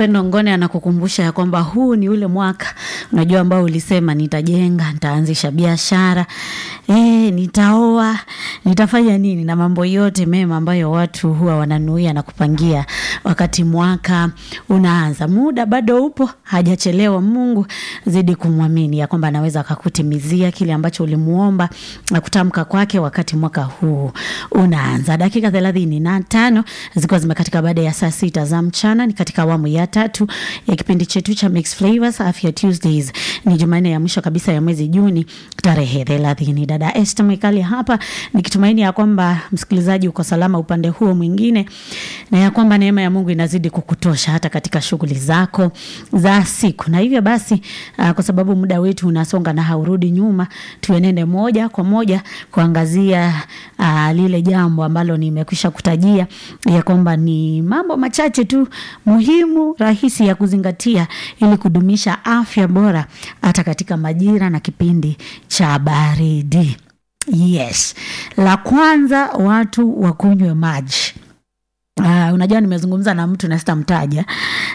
Pendo Ngone anakukumbusha ya kwamba huu ni ule mwaka unajua ambao ulisema nitajenga, nitaanzisha biashara, nitaoa, nitafanya nini na mambo yote mema ambayo watu huwa wananuia na kupangia wakati mwaka unaanza. Muda bado upo, hajachelewa. Mungu zidi kumwamini ya kwamba anaweza akakutimizia kile ambacho ulimuomba na kutamka kwake wakati mwaka huu unaanza. Dakika 35 ziko zimekatika baada ya saa 6 za mchana. Ni katika awamu ya 3 ya kipindi chetu cha Mixed Flavors Afya Tuesdays. Ni Jumanne ya mwisho kabisa ya mwezi Juni tarehe 30. Dada Esther Mwikali hapa nikitumaini ya kwamba msikilizaji uko salama upande huo mwingine na ya kwamba neema ya Mungu inazidi kukutosha hata katika shughuli zako za siku. Na hivyo basi kwa sababu muda wetu unasonga na haurudi nyuma, tuenende moja kwa moja kuangazia lile jambo ambalo nimekwisha kutajia ya kwamba ni mambo machache tu muhimu rahisi ya kuzingatia ili kudumisha afya bora hata katika majira na kipindi cha baridi. Yes. La kwanza, watu wakunywe maji. Unajua nimezungumza na mtu na sitamtaja.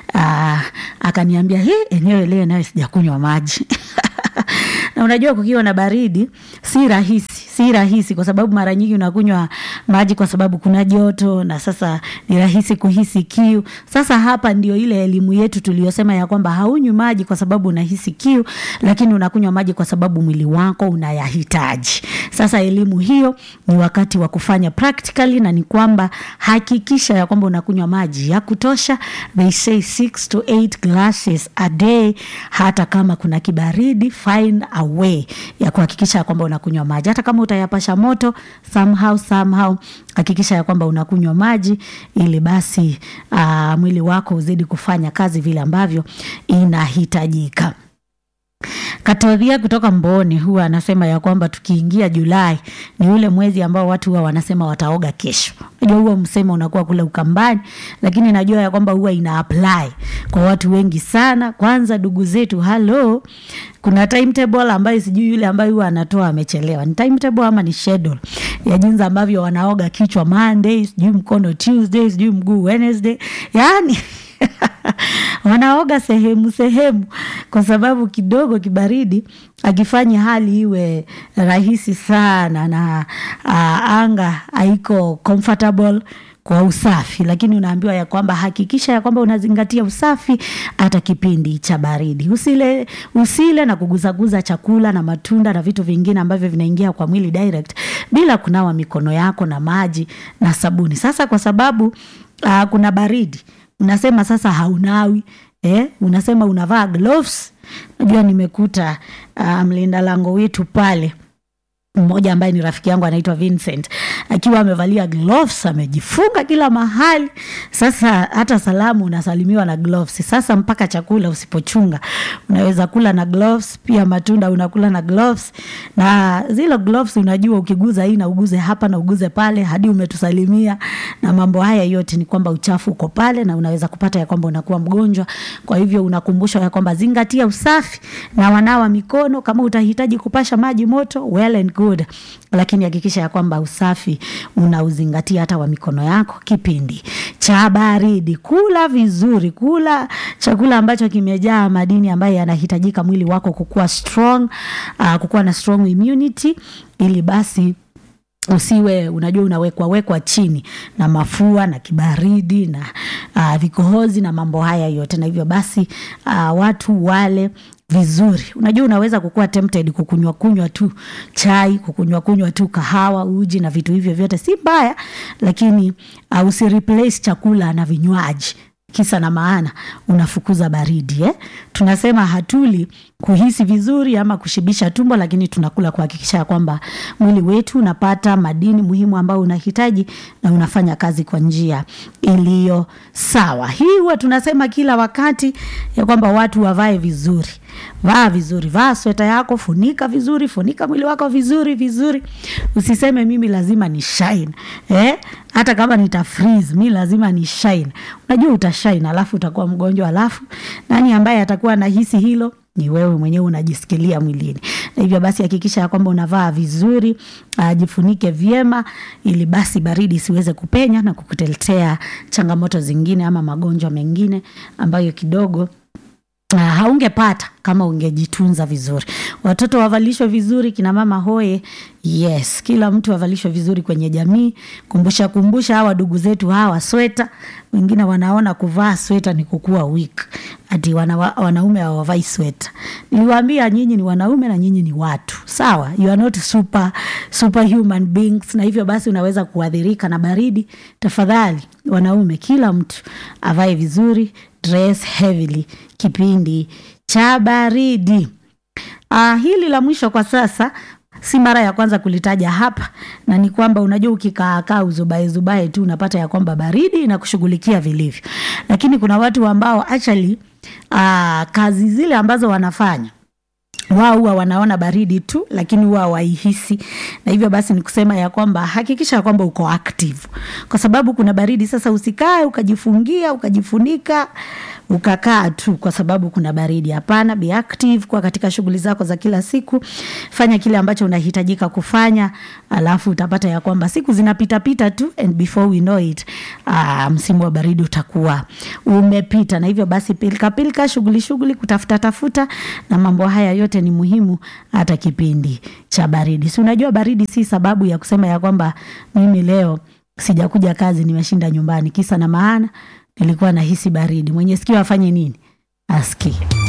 Akaniambia enyewe leo nawe sijakunywa maji. Na unajua kukiwa na baridi si rahisi kwa sababu mara nyingi unakunywa maji kwa sababu kuna joto na sasa ni rahisi kuhisi kiu. Sasa hapa ndio ile elimu yetu tuliyosema ya kwamba haunywi maji kwa sababu unahisi kiu, lakini unakunywa maji kwa sababu mwili wako unayahitaji. Sasa elimu hiyo ni wakati wa kufanya practically, na ni kwamba hakikisha ya kwamba unakunywa maji ya kutosha. They say 6 to 8 glasses a day. Hata kama kuna kibaridi, find a way ya kuhakikisha ya kwamba unakunywa maji. Hata kama utayapasha moto somehow hakikisha ya kwamba unakunywa maji ili basi mwili wako uzidi kufanya kazi vile ambavyo inahitajika. Katoria kutoka Mboni huwa anasema ya kwamba tukiingia Julai ni ule mwezi ambao watu huwa wanasema wataoga kesho. Unajua huo msemo unakuwa kule Ukambani, lakini najua ya kwamba huwa ina apply kwa watu wengi sana. Kwanza ndugu zetu, kuna timetable ambayo sijui yule ambaye huwa anatoa amechelewa. Ni timetable ama ni schedule ya jinsi ambavyo wanaoga kichwa Monday, sijui mkono Tuesday, sijui mguu Wednesday. Yaani wanaoga sehemu kwa sababu kidogo kibaridi akifanya hali iwe rahisi sana na anga haiko comfortable kwa usafi. Lakini unaambiwa ya kwamba hakikisha ya kwamba unazingatia usafi hata kipindi cha baridi. Usile na kuguzaguza chakula na matunda na vitu vingine ambavyo vinaingia kwa mwili direct bila kunawa mikono yako na maji na sabuni. Sasa kwa sababu kuna baridi, unasema sasa haunawi, unasema unavaa gloves. Najua nimekuta mlinda lango wetu pale mmoja ambaye ni rafiki yangu anaitwa Vincent akiwa amevalia gloves, amejifunga kila mahali. Sasa hata salamu unasalimiwa na gloves. Sasa mpaka chakula usipochunga unaweza kula na gloves, pia matunda unakula na gloves. Na zile gloves unajua ukiguza hii na uguze hapa na uguze pale hadi umetusalimia, na mambo haya yote ni kwamba uchafu uko pale na unaweza kupata ya kwamba unakuwa mgonjwa. Kwa hivyo unakumbushwa ya kwamba zingatia usafi na wanawa mikono. Kama utahitaji kupasha maji moto, well and good, lakini hakikisha ya kwamba usafi unauzingatia hata wa mikono yako kipindi cha baridi. Kula vizuri, kula chakula ambacho kimejaa madini ambayo yanahitajika mwili wako kukua strong, kukua na strong immunity, ili basi usiwe unajua unawekwa chini na mafua na kibaridi na vikohozi na mambo haya yote. Na hivyo basi watu wale vizuri. Unajua unaweza kukua tempted kukunywa tu chai, kukunywa tu kahawa, uji na vitu hivyo vyote si mbaya, lakini usireplace chakula na vinywaji. Kisa na maana unafukuza baridi. Tunasema hatuli kuhisi vizuri ama kushibisha tumbo, lakini tunakula kuhakikisha kwamba mwili wetu unapata madini muhimu ambayo unahitaji na unafanya kazi kwa njia iliyo sawa. Hii huwa tunasema kila wakati ya kwamba watu wavae vizuri. Vaa vizuri, vaa sweta yako, funika vizuri, funika mwili wako vizuri. Usiseme mimi lazima ni shine. Hata kama nita freeze, mimi lazima ni shine. Unajua utashine alafu utakuwa mgonjwa, alafu nani ambaye atakuwa anahisi hilo? ni wewe mwenyewe unajisikilia mwilini. Na hivyo basi hakikisha ya kwamba unavaa vizuri, jifunike vyema ili basi baridi isiweze kupenya na kukutetea changamoto zingine ama magonjwa mengine ambayo kidogo haungepata kama ungejitunza vizuri. Watoto wavalishwe vizuri, kina mama hoye. Yes, kila mtu avalishwe vizuri kwenye jamii. Kumbusha hawa ndugu zetu hawa sweta. Wengine wanaona kuvaa sweta ni kukua weak. Ati wanaume hawavai sweta. Niliwaambia nyinyi ni wanaume na nyinyi ni watu. Sawa, you are not super human beings, na hivyo basi unaweza kuadhirika na baridi. Tafadhali wanaume, kila mtu avae vizuri, dress heavily kipindi cha baridi. Hili la mwisho kwa sasa si mara ya kwanza kulitaja hapa, na ni kwamba unajua ukikaa uzubae tu unapata ya kwamba baridi inakushughulikia vilivyo. Lakini kuna watu ambao actually kazi zile ambazo wanafanya wao huwa wanaona baridi tu, lakini huwa hawaihisi. Na hivyo basi ni kusema ya kwamba hakikisha ya kwamba uko active, kwa sababu kuna baridi. Sasa usikae ukajifungia ukajifunika ukakaa tu kwa sababu kuna baridi. Hapana, be active kwa katika shughuli zako za kila siku. Fanya kile ambacho unahitajika kufanya, alafu utapata ya kwamba siku zinapita tu, and before we know it msimu wa baridi utakuwa umepita. Na hivyo basi pilika shughuli kutafuta, na mambo haya yote ni muhimu hata kipindi cha baridi. Si unajua baridi si sababu ya kusema ya kwamba mimi leo sijakuja kazi, nimeshinda nyumbani. Kisa na maana nilikuwa nahisi baridi. Mwenye sikio afanye nini? Asikie.